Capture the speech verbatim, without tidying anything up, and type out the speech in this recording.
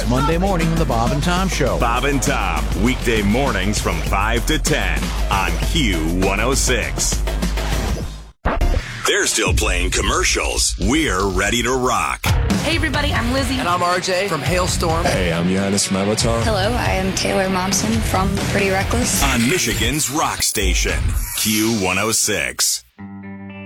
It's Monday morning on the Bob and Tom Show. Bob and Tom, weekday mornings from five to ten on Q one oh six. They're still playing commercials. We're ready to rock. Hey, everybody, I'm Lizzie. And I'm R J from Hailstorm. Hey, I'm Johannes from Avatar. Hello, I am Taylor Momsen from Pretty Reckless. On Michigan's rock station, Q one oh six.